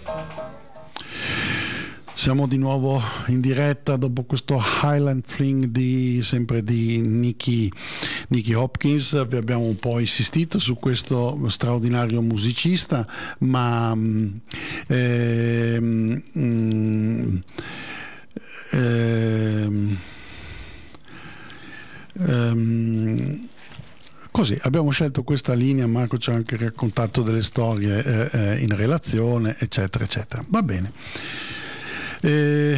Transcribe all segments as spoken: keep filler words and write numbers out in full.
Siamo di nuovo in diretta dopo questo Highland Fling di, sempre di Nicky, Nicky Hopkins. Vi abbiamo un po' insistito su questo straordinario musicista, ma ehm, ehm, ehm, ehm, così abbiamo scelto questa linea. Marco ci ha anche raccontato delle storie eh, eh, in relazione, eccetera eccetera. Va bene. Eh,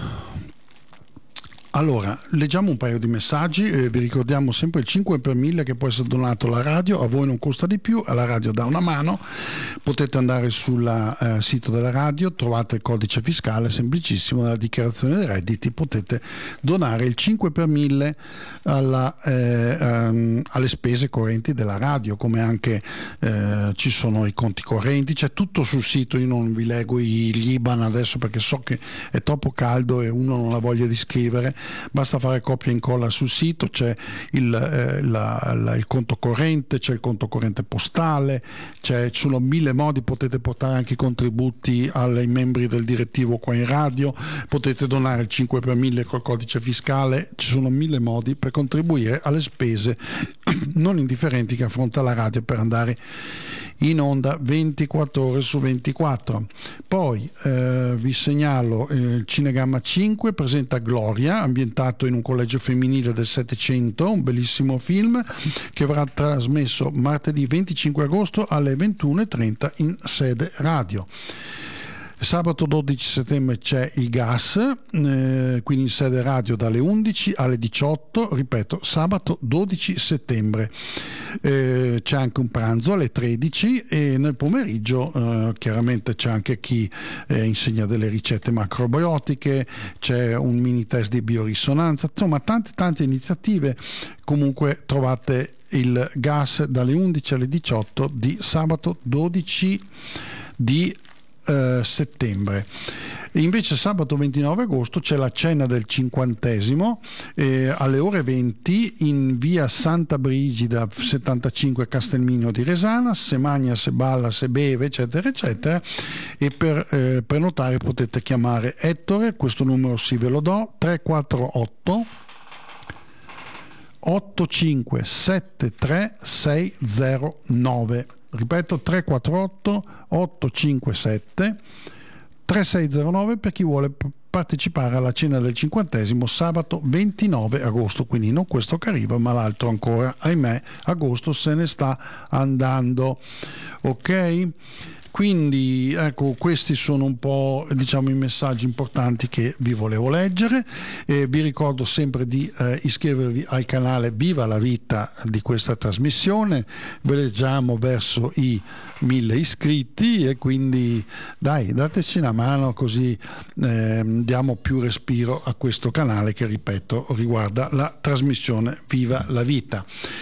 allora, leggiamo un paio di messaggi. Eh, vi ricordiamo sempre il cinque per mille che può essere donato alla radio, a voi non costa di più, alla radio dà una mano. Potete andare sul eh, sito della radio, trovate il codice fiscale, semplicissimo, nella dichiarazione dei redditi potete donare il cinque per mille alla, eh, ehm, alle spese correnti della radio, come anche eh, ci sono i conti correnti, c'è tutto sul sito. Io non vi leggo gli I B A N adesso perché so che è troppo caldo e uno non ha voglia di scrivere. Basta fare copia e incolla sul sito, c'è il, eh, la, la, il conto corrente, c'è il conto corrente postale, c'è, ci sono mille modi. Potete portare anche i contributi ai membri del direttivo qua in radio, potete donare il cinque per mille col codice fiscale. Ci sono mille modi per contribuire alle spese non indifferenti che affronta la radio per andare in onda ventiquattro ore su ventiquattro. Poi eh, vi segnalo eh, il Cinegamma cinque presenta Gloria, ambientato in un collegio femminile del Settecento, un bellissimo film che verrà trasmesso martedì venticinque agosto alle ventuno e trenta in sede radio. Sabato dodici settembre c'è il Gas, eh, quindi in sede radio dalle undici alle diciotto, ripeto, sabato dodici settembre. Eh, c'è anche un pranzo alle tredici e nel pomeriggio eh, chiaramente c'è anche chi eh, insegna delle ricette macrobiotiche, c'è un mini test di biorisonanza, insomma tante tante iniziative. Comunque trovate il Gas dalle undici alle diciotto di sabato dodici di Uh, settembre. Invece sabato ventinove agosto c'è la cena del cinquantesimo eh, alle ore venti in via Santa Brigida settantacinque Castelmino di Resana. Se mangia, se balla, se beve, eccetera eccetera. E per eh, prenotare potete chiamare Ettore, questo numero sì ve lo do, tre quattro otto otto cinque sette tre sei zero nove. Ripeto, tre quattro otto otto cinque sette tre sei zero nove per chi vuole partecipare alla cena del cinquantesimo sabato ventinove agosto, quindi non questo che arriva ma l'altro ancora. Ahimè, agosto se ne sta andando. Ok? Quindi ecco, questi sono un po', diciamo, i messaggi importanti che vi volevo leggere. E vi ricordo sempre di eh, iscrivervi al canale Viva la Vita di questa trasmissione. Veleggiamo verso i mille iscritti e quindi dai, dateci una mano, così eh, diamo più respiro a questo canale che, ripeto, riguarda la trasmissione Viva la Vita.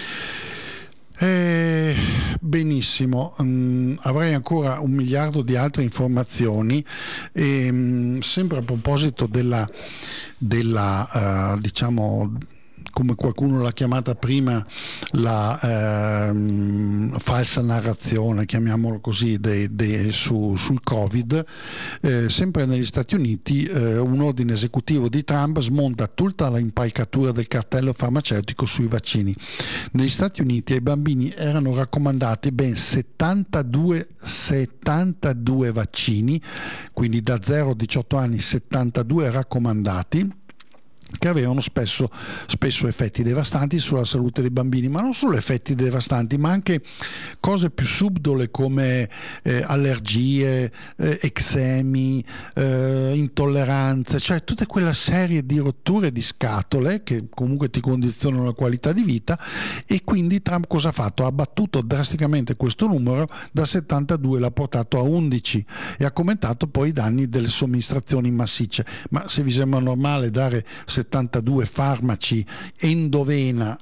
Eh, benissimo, um, avrei ancora un miliardo di altre informazioni e um, sempre a proposito della, della uh, diciamo, come qualcuno l'ha chiamata prima, la ehm, falsa narrazione, chiamiamolo così, de, de, su, sul Covid. Eh, sempre negli Stati Uniti eh, un ordine esecutivo di Trump smonta tutta l'impalcatura del cartello farmaceutico sui vaccini. Negli Stati Uniti ai bambini erano raccomandati ben settantadue, settantadue vaccini, quindi da zero a diciotto anni settantadue raccomandati, che avevano spesso, spesso effetti devastanti sulla salute dei bambini, ma non solo effetti devastanti, ma anche cose più subdole come eh, allergie, eh, eczemi, eh, intolleranze, cioè tutta quella serie di rotture di scatole che comunque ti condizionano la qualità di vita. E quindi Trump cosa ha fatto? Ha abbattuto drasticamente questo numero, da settantadue l'ha portato a undici e ha commentato poi i danni delle somministrazioni massicce. Ma se vi sembra normale dare settantadue farmaci endovena